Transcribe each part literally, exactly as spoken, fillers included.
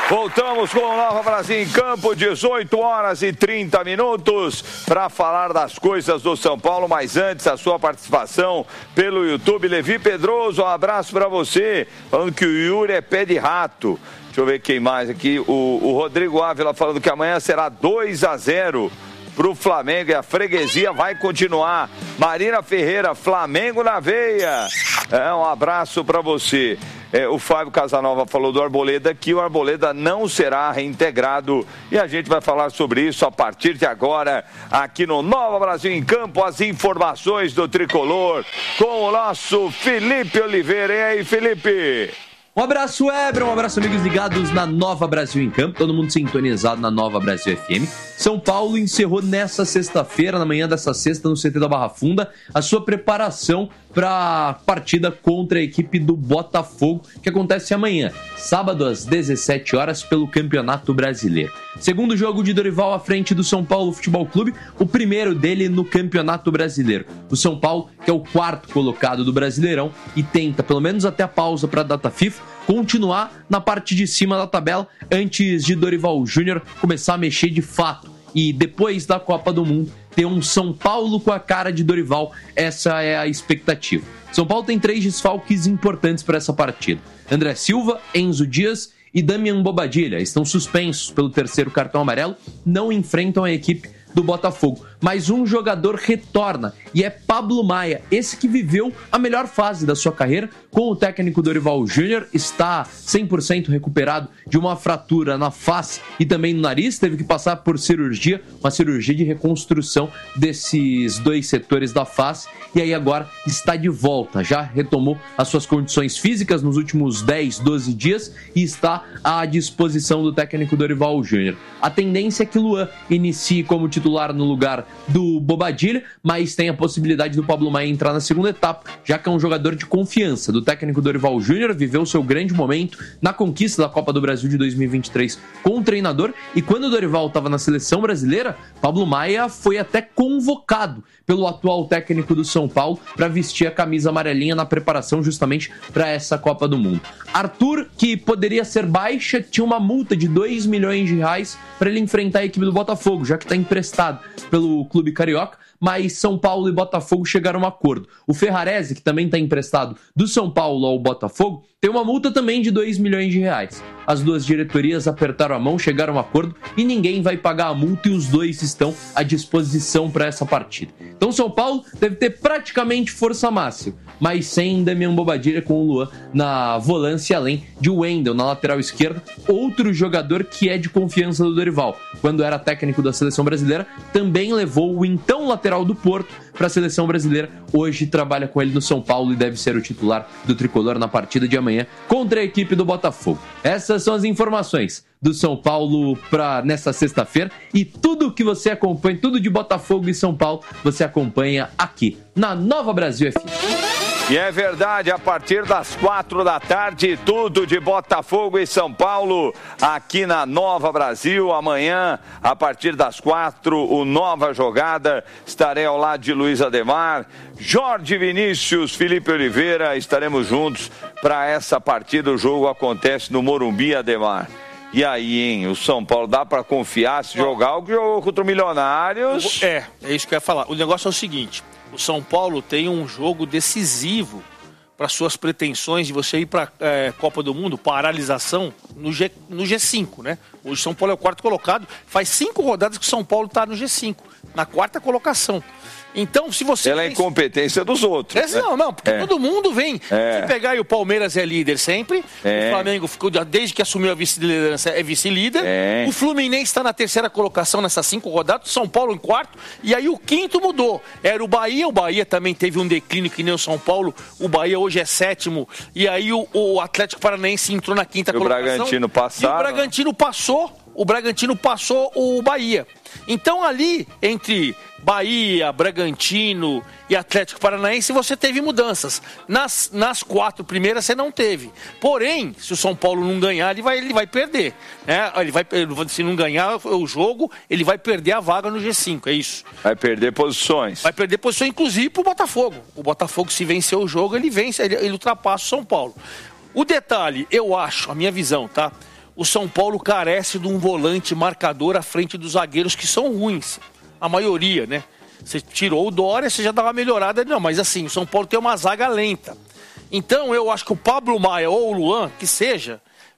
Voltamos com o Nova Brasil em Campo, dezoito horas e trinta minutos, para falar das coisas do São Paulo. Mas antes, a sua participação pelo YouTube. Levi Pedroso, um abraço para você, falando que o Yuri é pé de rato. Deixa eu ver quem mais aqui. O, o Rodrigo Ávila falando que amanhã será dois a zero pro Flamengo e a freguesia vai continuar. Marina Ferreira, Flamengo na veia. É, um abraço para você. É, o Fábio Casanova falou do Arboleda aqui, o Arboleda não será reintegrado e a gente vai falar sobre isso a partir de agora, aqui no Nova Brasil em Campo, as informações do Tricolor com o nosso Felipe Oliveira. E aí, Felipe? Um abraço, Weber, um abraço, amigos ligados na Nova Brasil em Campo, todo mundo sintonizado na Nova Brasil F M. São Paulo encerrou nessa sexta-feira, na manhã dessa sexta, no C T da Barra Funda, a sua preparação para a partida contra a equipe do Botafogo, que acontece amanhã, sábado às dezessete horas, pelo Campeonato Brasileiro. Segundo jogo de Dorival à frente do São Paulo Futebol Clube, o primeiro dele no Campeonato Brasileiro. O São Paulo, que é o quarto colocado do Brasileirão e tenta, pelo menos até a pausa para a data FIFA, continuar na parte de cima da tabela antes de Dorival Júnior começar a mexer de fato e depois da Copa do Mundo ter um São Paulo com a cara de Dorival. Essa é a expectativa. São Paulo tem três desfalques importantes para essa partida: André Silva, Enzo Dias e Damian Bobadilla estão suspensos pelo terceiro cartão amarelo, não enfrentam a equipe do Botafogo. Mas um jogador retorna e é Pablo Maia, esse que viveu a melhor fase da sua carreira com o técnico Dorival Júnior, está cem por cento recuperado de uma fratura na face e também no nariz, teve que passar por cirurgia, uma cirurgia de reconstrução desses dois setores da face, e aí agora está de volta, já retomou as suas condições físicas nos últimos dez, doze dias e está à disposição do técnico Dorival Júnior. A tendência é que Luan inicie como titular no lugar do Bobadilla, mas tem a possibilidade do Pablo Maia entrar na segunda etapa, já que é um jogador de confiança do técnico Dorival Júnior, viveu seu grande momento na conquista da Copa do Brasil de dois mil e vinte e três com o treinador, e quando o Dorival estava na seleção brasileira, Pablo Maia foi até convocado pelo atual técnico do São Paulo para vestir a camisa amarelinha na preparação justamente para essa Copa do Mundo. Arthur, que poderia ser baixa, tinha uma multa de dois milhões de reais para ele enfrentar a equipe do Botafogo, já que está emprestado pelo clube carioca, mas São Paulo e Botafogo chegaram a um acordo. O Ferrarese, que também está emprestado do São Paulo ao Botafogo, tem uma multa também de dois milhões de reais. As duas diretorias apertaram a mão, chegaram a um acordo e ninguém vai pagar a multa e os dois estão à disposição para essa partida. Então São Paulo deve ter praticamente força máxima, mas sem Damian Bobadilla, com o Luan na volância, além de Wendel na lateral esquerda, outro jogador que é de confiança do Dorival. Quando era técnico da seleção brasileira, também levou o então lateral do Porto para a seleção brasileira. Hoje trabalha com ele no São Paulo e deve ser o titular do Tricolor na partida de amanhã contra a equipe do Botafogo. Essas são as informações do São Paulo para nesta sexta-feira, e tudo que você acompanha, tudo de Botafogo e São Paulo, você acompanha aqui na Nova Brasil F M. E é verdade, a partir das quatro da tarde, tudo de Botafogo e São Paulo, aqui na Nova Brasil. Amanhã, a partir das quatro, o Nova Jogada. Estarei ao lado de Luiz Ademar, Jorge Vinícius, Felipe Oliveira. Estaremos juntos para essa partida. O jogo acontece no Morumbi, Ademar. E aí, hein? O São Paulo dá para confiar se jogar o que jogou contra o Milionários? É, é isso que eu ia falar. O negócio é o seguinte: o São Paulo tem um jogo decisivo para suas pretensões de você ir para a é, Copa do Mundo, paralisação, no, G, no G cinco, né? Hoje o São Paulo é o quarto colocado, faz cinco rodadas que o São Paulo está no G cinco, na quarta colocação. Então, se você... Pela pensa... incompetência dos outros. É, né? Não, não, porque é. todo mundo vem. É. Se pegar, e o Palmeiras é líder sempre. É. O Flamengo, ficou, desde que assumiu a vice-liderança, é vice-líder. É. O Fluminense está na terceira colocação nessas cinco rodadas. São Paulo em quarto. E aí o quinto mudou. Era o Bahia. O Bahia também teve um declínio que nem o São Paulo. O Bahia hoje é sétimo. E aí o, o Atlético Paranaense entrou na quinta e colocação. O Bragantino passou. E o Bragantino passou. O Bragantino passou o Bahia. Então ali, entre Bahia, Bragantino e Atlético Paranaense, você teve mudanças. Nas, nas quatro primeiras você não teve. Porém, se o São Paulo não ganhar, ele vai, ele vai perder. Né? Ele vai, se não ganhar o jogo, ele vai perder a vaga no G cinco, é isso. Vai perder posições. Vai perder posições, inclusive, para o Botafogo. O Botafogo, se vencer o jogo, ele vence, ele, ele ultrapassa o São Paulo. O detalhe, eu acho, a minha visão, tá? o São Paulo carece de um volante marcador à frente dos zagueiros que são ruins. A maioria, né? Você tirou o Dória, você já dá uma melhorada. Não, mas assim, o São Paulo tem uma zaga lenta. Então eu acho que o Pablo Maia ou o Luan, que seja...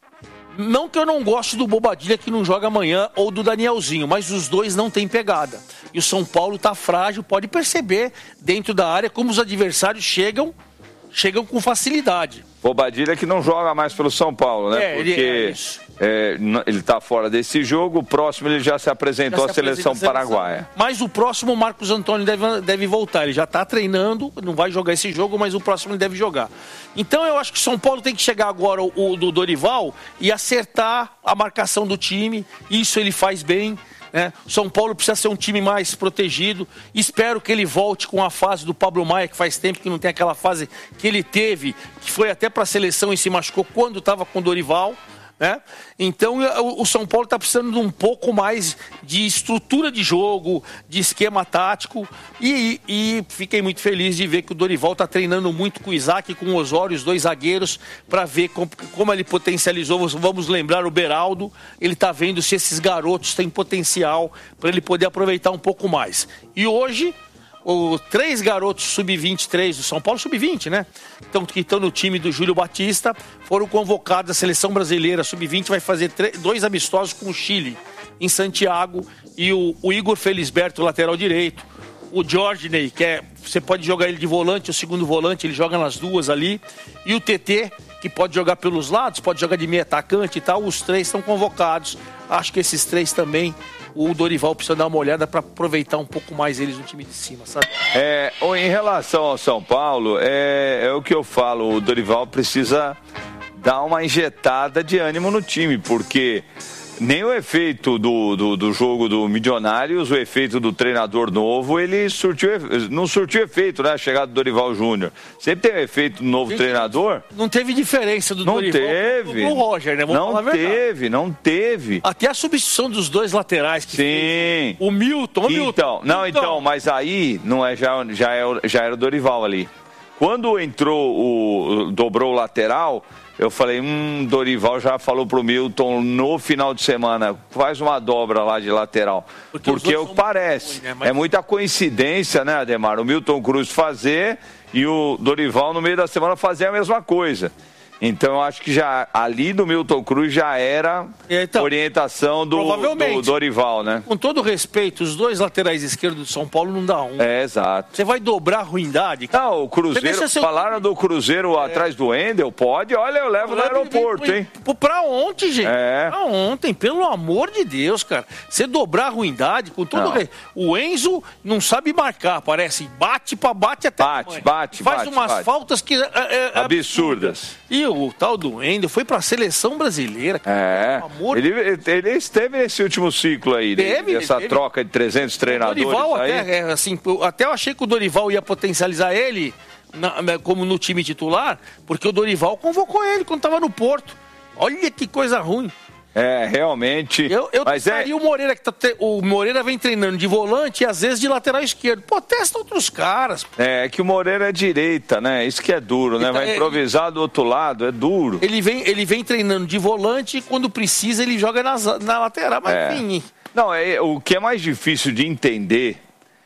Não que eu não goste do Bobadilha que não joga amanhã ou do Danielzinho, mas os dois não têm pegada. E o São Paulo tá frágil, pode perceber dentro da área como os adversários chegam, chegam com facilidade. Bobadilha que não joga mais pelo São Paulo, né? É, Porque ele, é isso. É, ele tá fora desse jogo, o próximo ele já se apresentou já se à seleção, seleção paraguaia. Mas o próximo o Marcos Antônio deve, deve voltar, ele já tá treinando, não vai jogar esse jogo, mas o próximo ele deve jogar. Então eu acho que o São Paulo tem que chegar agora o, o do Dorival e acertar a marcação do time, isso ele faz bem. Né? O São Paulo precisa ser um time mais protegido. Espero que ele volte com a fase do Pablo Maia, que faz tempo que não tem aquela fase que ele teve, que foi até para a seleção e se machucou quando estava com o Dorival. Né? Então o São Paulo está precisando de um pouco mais de estrutura de jogo, de esquema tático e, e, e fiquei muito feliz de ver que o Dorival está treinando muito com o Isaac e com o Osório, os dois zagueiros, para ver como, como ele potencializou. Vamos lembrar o Beraldo, ele está vendo se esses garotos têm potencial para ele poder aproveitar um pouco mais. E hoje os três garotos sub vinte e três do São Paulo, sub vinte, né? Então, que estão no time do Júlio Batista, foram convocados. A seleção brasileira sub vinte vai fazer três, dois amistosos com o Chile, em Santiago. E o, o Igor Felisberto, lateral direito. O Jorginei, que é, você pode jogar ele de volante, o segundo volante, ele joga nas duas ali. E o T T, que pode jogar pelos lados, pode jogar de meio atacante e tal. Os três estão convocados. Acho que esses três também... O Dorival precisa dar uma olhada para aproveitar um pouco mais eles no time de cima, sabe? É, em relação ao São Paulo, é, é o que eu falo, o Dorival precisa dar uma injetada de ânimo no time, porque nem o efeito do, do, do jogo do Milionários, o efeito do treinador novo, ele surtiu, não surtiu efeito, né? A chegada do Dorival Júnior. Sempre tem o efeito do novo Gente, treinador. Não teve diferença do não Dorival teve. pro Roger, né? Vamos não falar a teve, não teve. Até a substituição dos dois laterais. Que Sim. Fez. O Milton, o Milton. Então, não, Milton. então, mas aí não é, já, já, é, já era o Dorival ali. Quando entrou o. dobrou o lateral. Eu falei, hum, Dorival já falou pro Milton no final de semana, faz uma dobra lá de lateral. Porque, Porque é o que parece. Ruim, né? Mas... É muita coincidência, né, Ademar? O Milton Cruz fazer e o Dorival no meio da semana fazer a mesma coisa. Então eu acho que já ali do Milton Cruz já era então, orientação do, do Dorival, né? Com todo respeito, os dois laterais esquerdos do São Paulo não dá um. É, exato. Você vai dobrar a ruindade? Não, o Cruzeiro, seu... falaram do Cruzeiro é. atrás do Wendel, pode? Olha, eu levo eu no aeroporto, hein? Pra ontem, gente. É. Pra ontem, pelo amor de Deus, cara. Você dobrar a ruindade, com todo respeito. O Enzo não sabe marcar, parece. Bate pra bate até. Bate, bate, Faz bate, umas bate. faltas que... É, é, absurdas. E o tal do Wendel foi pra seleção brasileira. É, amor... ele, ele esteve nesse último ciclo aí, teve, essa teve. troca de trezentos treinadores. O Dorival aí. Até, é, assim, até eu achei que o Dorival ia potencializar ele na, como no time titular, porque o Dorival convocou ele quando estava no Porto. Olha que coisa ruim. É, realmente. Eu, eu mas é... o Moreira que tá te... o Moreira vem treinando de volante e às vezes de lateral esquerdo. Pô, testa outros caras. É, que o Moreira é direita, né? Isso que é duro, né? Tá... Vai improvisar do outro lado, é duro. Ele vem, ele vem treinando de volante e quando precisa ele joga nas, na lateral, mas é. enfim. Não, é, o que é mais difícil de entender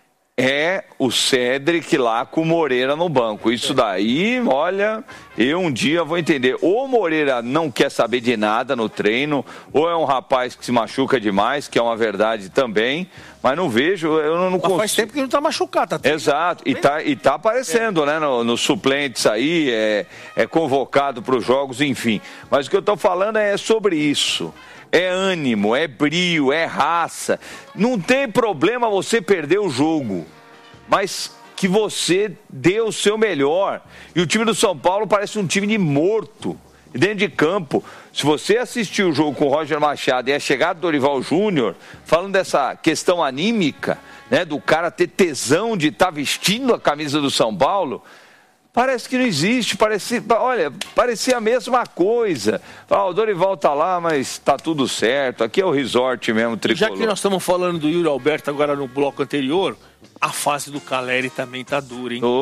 é o Cédric lá com o Moreira no banco. Isso daí, olha, eu um dia vou entender. Ou o Moreira não quer saber de nada no treino, ou é um rapaz que se machuca demais, que é uma verdade também, mas não vejo, eu não, não consigo. Faz tempo que não tá machucado. Tá Exato, e tá, e tá aparecendo, é. né, nos no suplentes aí, é, é convocado para os jogos, enfim. Mas o que eu tô falando é sobre isso. É ânimo, é brio, é raça. Não tem problema você perder o jogo, mas que você dê o seu melhor. E o time do São Paulo parece um time de morto dentro de campo. Se você assistiu o jogo com o Roger Machado e a chegada do Dorival Júnior, falando dessa questão anímica, né, do cara ter tesão de estar tá vestindo a camisa do São Paulo... Parece que não existe, parecia, olha, parecia a mesma coisa. Ah, o Dorival tá lá, mas tá tudo certo. Aqui é o resort mesmo, tricolor. Já que nós estamos falando do Yuri Alberto agora no bloco anterior, a fase do Caleri também tá dura, hein? Dura.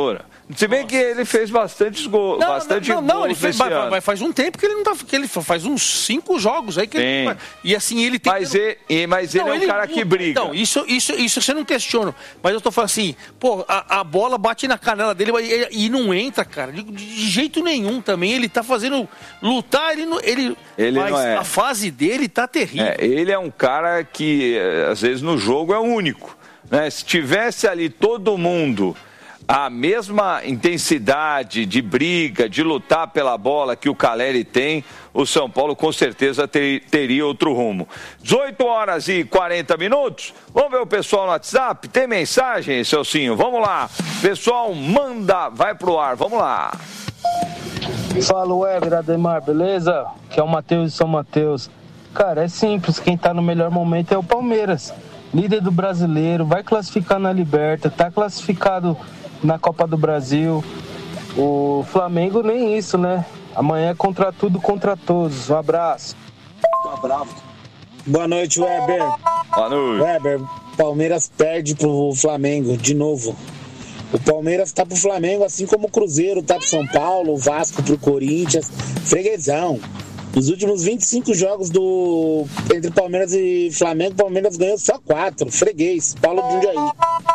Se bem que ele fez bastante gols, não, bastante não, não, gols ele fez, esse ano. Mas faz um tempo que ele não tá, que ele faz uns cinco jogos aí que ele, e assim ele tem. Mas, ele, mas ele não, é um ele, cara que briga. Então isso, isso, isso você não questiona. Mas eu tô falando assim, pô, a, a bola bate na canela dele e, e não entra, cara, de, de jeito nenhum também. Ele tá fazendo lutar, ele não, ele, ele mas não é. A fase dele tá terrível. É, ele é um cara que às vezes no jogo é o único, né? Se tivesse ali todo mundo a mesma intensidade de briga, de lutar pela bola que o Caleri tem, o São Paulo com certeza ter, teria outro rumo. dezoito horas e quarenta minutos. Vamos ver o pessoal no WhatsApp? Tem mensagem, Celcinho? Vamos lá. Pessoal, manda, vai pro ar. Vamos lá. Fala, Weber, Ademar, beleza? Que é o Matheus de São Mateus. Cara, é simples. Quem tá no melhor momento é o Palmeiras. Líder do Brasileiro, vai classificar na Liberta, tá classificado na Copa do Brasil. O Flamengo nem isso, né? Amanhã é contra tudo, contra todos. Um abraço. Boa noite, Weber. Boa noite. Weber, Palmeiras perde pro Flamengo de novo. O Palmeiras tá pro Flamengo, assim como o Cruzeiro tá pro São Paulo, o Vasco pro Corinthians. Freguesão. Nos últimos vinte e cinco jogos do entre Palmeiras e Flamengo, o Palmeiras ganhou só quatro. Freguês. Paulo de Jundiaí.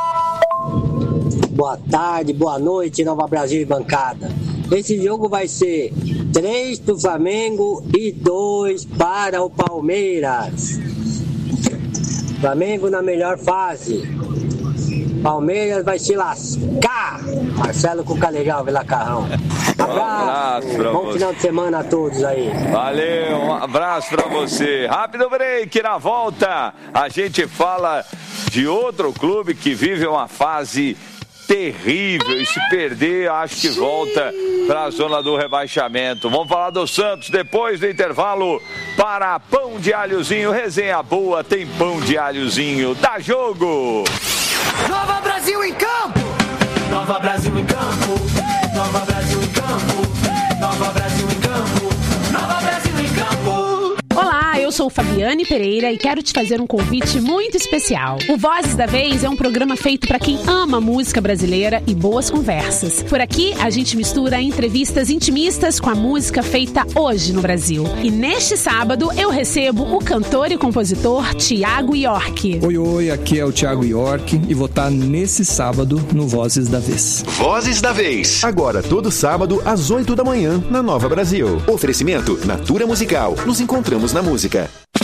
Boa tarde, boa noite, Nova Brasil e bancada. Esse jogo vai ser três do Flamengo e dois para o Palmeiras. Flamengo na melhor fase. Palmeiras vai se lascar. Marcelo Cuca Legal, Vila Carrão. Abraço. Um abraço Bom você. final de semana a todos aí. Valeu, um abraço pra você. Rápido break, na volta a gente fala de outro clube que vive uma fase terrível e se perder, acho que volta para a zona do rebaixamento. Vamos falar do Santos depois do intervalo para Pão de Alhozinho. Resenha boa, tem Pão de Alhozinho. Dá jogo! Nova Brasil em campo! Nova Brasil em campo! Nova Brasil em campo! Nova Brasil em campo! Nova Brasil em campo! Olá, eu sou Fabiane Pereira e quero te fazer um convite muito especial. O Vozes da Vez é um programa feito para quem ama música brasileira e boas conversas. Por aqui, a gente mistura entrevistas intimistas com a música feita hoje no Brasil. E neste sábado, eu recebo o cantor e compositor Thiago York. Oi, oi, aqui é o Thiago York e vou estar nesse sábado no Vozes da Vez. Vozes da Vez. Agora, todo sábado, às oito da manhã, na Nova Brasil. Oferecimento Natura Musical. Nos encontramos na música.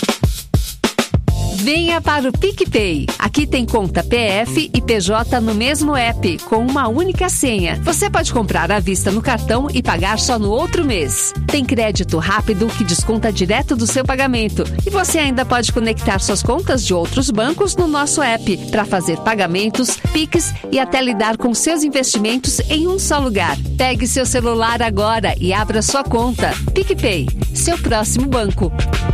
Venha para o PicPay. Aqui tem conta P F e P J no mesmo app, com uma única senha. Você pode comprar à vista no cartão e pagar só no outro mês. Tem crédito rápido que desconta direto do seu pagamento. E você ainda pode conectar suas contas de outros bancos no nosso app para fazer pagamentos, Pix e até lidar com seus investimentos em um só lugar. Pegue seu celular agora e abra sua conta. PicPay, seu próximo banco.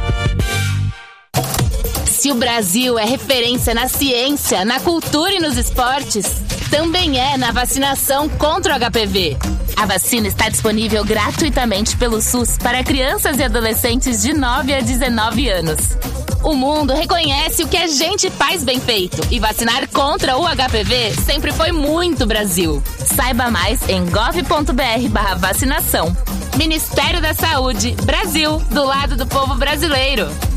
Se o Brasil é referência na ciência, na cultura e nos esportes, também é na vacinação contra o H P V. A vacina está disponível gratuitamente pelo SUS para crianças e adolescentes de nove a dezenove anos. O mundo reconhece o que a gente faz bem feito e vacinar contra o H P V sempre foi muito Brasil. Saiba mais em gov.br barra vacinação. Ministério da Saúde, Brasil, do lado do povo brasileiro.